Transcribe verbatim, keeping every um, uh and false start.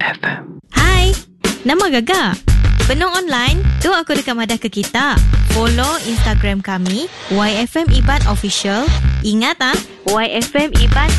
F M. Hai, nama Gaga. Penuh online, tu aku dekat Madah ke kita. Follow Instagram kami Y F M Iban Official. Ingat ah, Y F M Iban